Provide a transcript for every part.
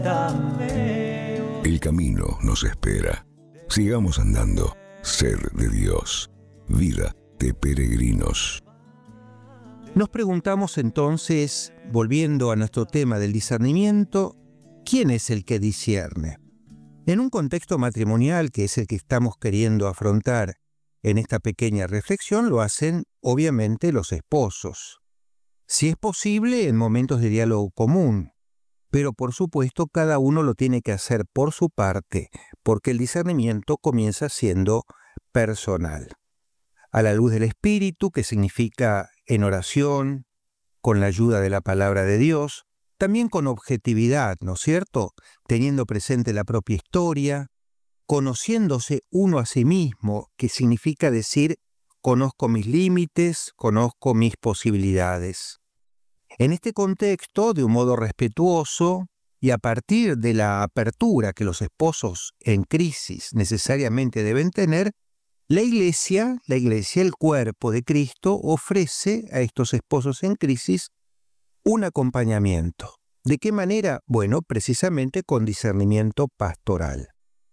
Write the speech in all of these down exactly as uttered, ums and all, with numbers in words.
El camino nos espera. Sigamos andando. Ser de Dios. Vida de peregrinos. Nos preguntamos entonces, volviendo a nuestro tema del discernimiento, ¿quién es el que discierne? En un contexto matrimonial, que es el que estamos queriendo afrontar en esta pequeña reflexión, lo hacen obviamente los esposos. Si es posible, en momentos de diálogo común, pero por supuesto cada uno lo tiene que hacer por su parte, porque el discernimiento comienza siendo personal. A la luz del Espíritu, que significa en oración, con la ayuda de la palabra de Dios, también con objetividad, ¿no es cierto? Teniendo presente la propia historia, conociéndose uno a sí mismo, que significa decir, conozco mis límites, conozco mis posibilidades. En este contexto, de un modo respetuoso y a partir de la apertura que los esposos en crisis necesariamente deben tener, la Iglesia, la Iglesia, el cuerpo de Cristo, ofrece a estos esposos en crisis un acompañamiento. ¿De qué manera? Bueno, precisamente con discernimiento pastoral.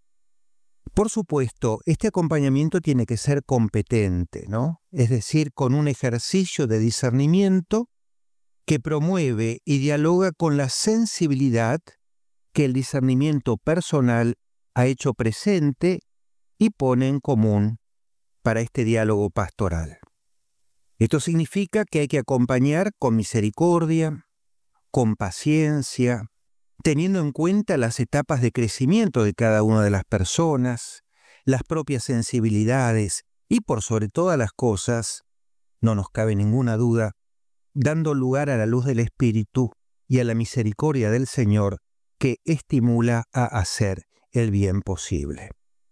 Por supuesto, este acompañamiento tiene que ser competente, ¿no? Es decir, con un ejercicio de discernimiento que promueve y dialoga con la sensibilidad que el discernimiento personal ha hecho presente y pone en común para este diálogo pastoral. Esto significa que hay que acompañar con misericordia, con paciencia, teniendo en cuenta las etapas de crecimiento de cada una de las personas, las propias sensibilidades y por sobre todas las cosas, no nos cabe ninguna duda, dando lugar a la luz del Espíritu y a la misericordia del Señor que estimula a hacer el bien posible.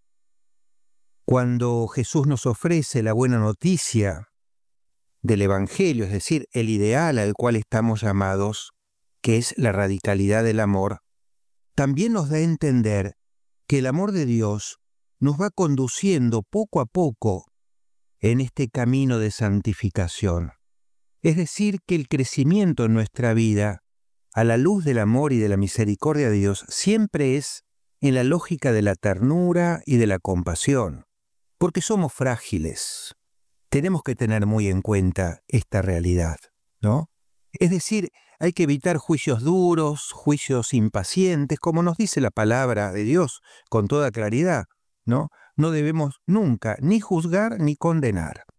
Cuando Jesús nos ofrece la buena noticia del Evangelio, es decir, el ideal al cual estamos llamados, que es la radicalidad del amor, también nos da a entender que el amor de Dios nos va conduciendo poco a poco en este camino de santificación. Es decir, que el crecimiento en nuestra vida, a la luz del amor y de la misericordia de Dios, siempre es en la lógica de la ternura y de la compasión, porque somos frágiles. Tenemos que tener muy en cuenta esta realidad, ¿no? Es decir, hay que evitar juicios duros, juicios impacientes, como nos dice la palabra de Dios con toda claridad, ¿no? No debemos nunca ni juzgar ni condenar.